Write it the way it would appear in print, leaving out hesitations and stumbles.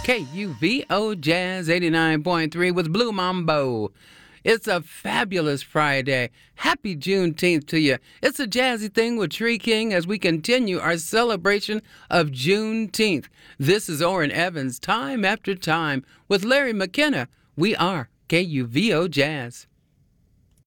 KUVO Jazz 89.3 with Blue Mambo. It's a fabulous Friday. Happy Juneteenth to you. It's a jazzy thing with Tree King as we continue our celebration of Juneteenth. This is Orrin Evans, Time After Time, with Larry McKenna. We are KUVO Jazz.